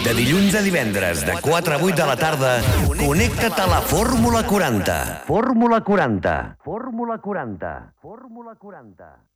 De dilluns a divendres, de 4 a 8 de la tarda, connecta't a la Fórmula 40. Fórmula 40. Fórmula 40. Fórmula 40.